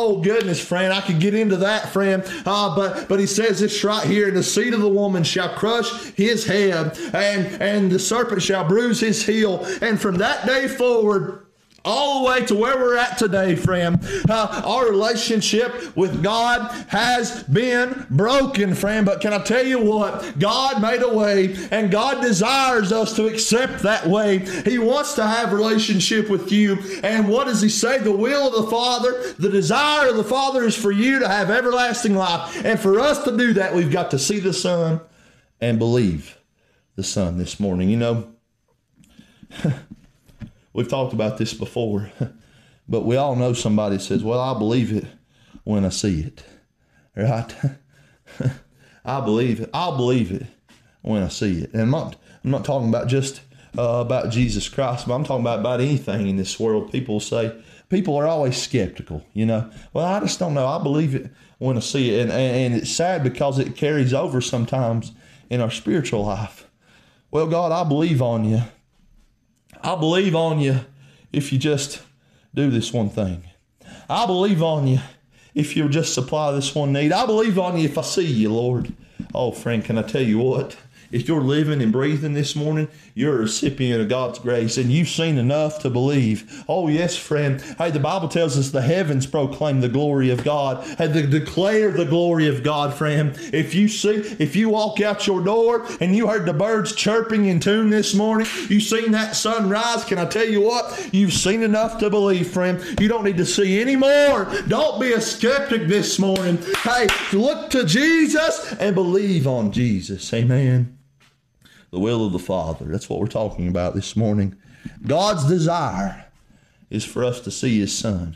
Oh, goodness, friend, I could get into that, friend. But he says this right here, and the seed of the woman shall crush his head, and the serpent shall bruise his heel. And from that day forward, all the way to where we're at today, friend, our relationship with God has been broken, friend. But can I tell you what? God made a way, and God desires us to accept that way. He wants to have a relationship with you. And what does he say? The will of the Father, the desire of the Father is for you to have everlasting life. And for us to do that, we've got to see the Son and believe the Son this morning. You know, we've talked about this before, but we all know somebody says, well, I believe it when I see it, right? I believe it. I'll believe it when I see it. And I'm not talking about just about Jesus Christ, but I'm talking about anything in this world. People are always skeptical, you know. Well, I just don't know. I believe it when I see it. And it's sad because it carries over sometimes in our spiritual life. Well, God, I believe on you. I believe on you if you just do this one thing. I believe on you if you'll just supply this one need. I believe on you if I see you, Lord. Oh, friend, can I tell you what? If you're living and breathing this morning, you're a recipient of God's grace, and you've seen enough to believe. Oh, yes, friend. Hey, the Bible tells us the heavens proclaim the glory of God. Hey, they declare the glory of God, friend. If you walk out your door and you heard the birds chirping in tune this morning, you've seen that sunrise, can I tell you what? You've seen enough to believe, friend. You don't need to see any more. Don't be a skeptic this morning. Hey, look to Jesus and believe on Jesus. Amen. The will of the Father. That's what we're talking about this morning. God's desire is for us to see His Son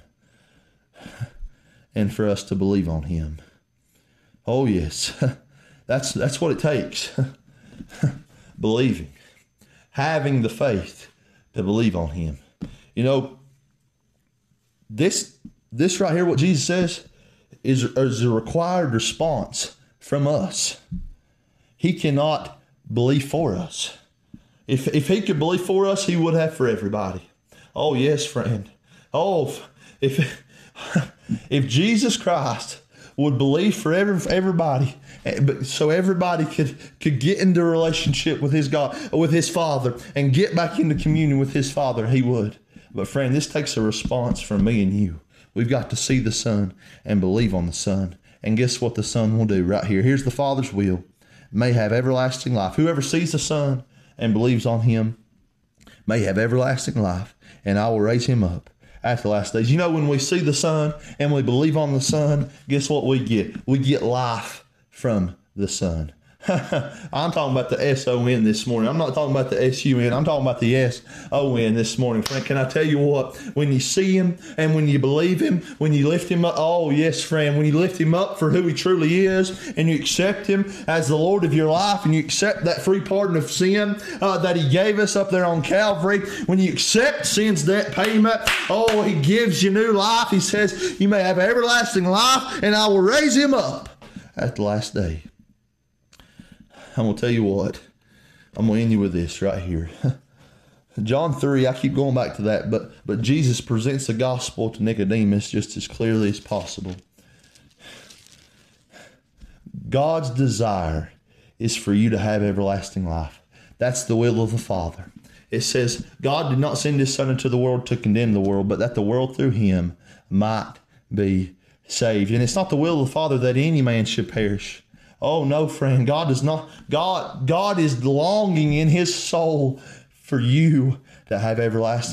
and for us to believe on Him. Oh, yes. That's what it takes. Believing. Having the faith to believe on Him. You know, this right here, what Jesus says, is a required response from us. He cannot believe for us. If He could believe for us, He would have for everybody. Oh, yes, friend. Oh, if Jesus Christ would believe for everybody, so everybody could get into a relationship with His God, with His Father, and get back into communion with His Father, He would. But friend, this takes a response from me and you. We've got to see the Son and believe on the Son. And guess what the Son will do right here? Here's the Father's will. May have everlasting life. Whoever sees the Son and believes on Him may have everlasting life, and I will raise him up at the last days. You know, when we see the Son and we believe on the Son, guess what we get? We get life from the Son. I'm talking about the S-O-N this morning. I'm not talking about the S-U-N. I'm talking about the S-O-N this morning. Friend, can I tell you what? When you see Him and when you believe Him, when you lift Him up, oh yes, friend, when you lift Him up for who He truly is and you accept Him as the Lord of your life and you accept that free pardon of sin that He gave us up there on Calvary, when you accept sin's debt payment, oh, He gives you new life. He says, you may have everlasting life and I will raise him up at the last day. I'm going to tell you what, I'm going to end you with this right here. John 3, I keep going back to that, but Jesus presents the gospel to Nicodemus just as clearly as possible. God's desire is for you to have everlasting life. That's the will of the Father. It says, God did not send His Son into the world to condemn the world, but that the world through Him might be saved. And it's not the will of the Father that any man should perish. Oh no, friend, God is not. God is longing in His soul for you to have everlasting